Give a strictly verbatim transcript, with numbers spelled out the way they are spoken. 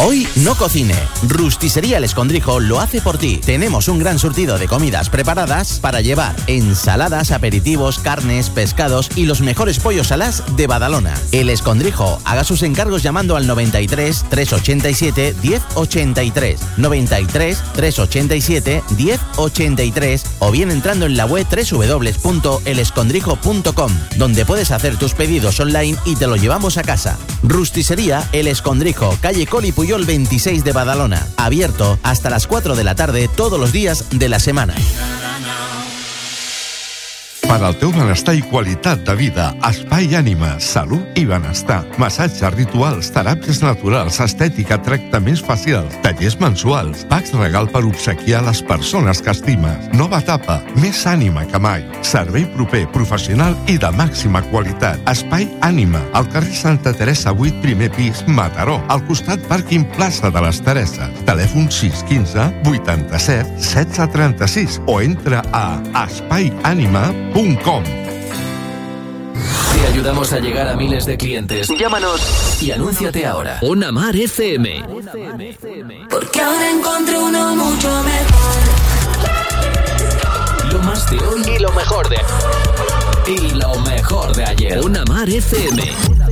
Hoy no cocine. Rusticería El Escondrijo lo hace por ti. Tenemos un gran surtido de comidas preparadas para llevar: ensaladas, aperitivos, carnes, pescados y los mejores pollos alás de Badalona. El Escondrijo. Haga sus encargos llamando al noventa y tres, trescientos ochenta y siete, diez ochenta y tres, noventa y tres, trescientos ochenta y siete, diez ochenta y tres o bien entrando en la web doble u doble u doble u punto el escondrijo punto com, donde puedes hacer tus pedidos online y te lo llevamos a casa. Rusticería El Escondrijo, calle Coli Puyol veintiséis de Badalona. Abierto hasta las cuatro de la tarde todos los días de la semana. Per al teu benestar i qualitat de vida, Espai Ànima, salut i benestar. Massatges rituals, teràpies naturals, estètica, tractaments facials, tallers mensuals, packs regal per obsequiar les persones que estimes. Nova etapa, més ànima que mai. Servei proper, professional i de màxima qualitat. Espai Ànima, al carrer Santa Teresa vuit, primer pis, Mataró, al costat pàrquing Plaça de les Tereses. Telèfon sis quinze, vuitanta-set, setze trenta-sis o entra a espai ànima punt com. Te ayudamos a llegar a miles de clientes. Llámanos y anúnciate ahora. Ona Mar F M. Porque ahora encontré uno mucho mejor. Lo más de hoy y lo mejor de y lo mejor de ayer. Ona Mar F M.